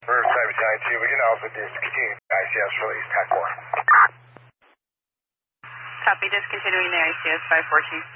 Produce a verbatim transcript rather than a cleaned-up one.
Riverside Battalion two, we can also discontinue I C S release, T A C four. Copy, discontinuing the I C S five four two.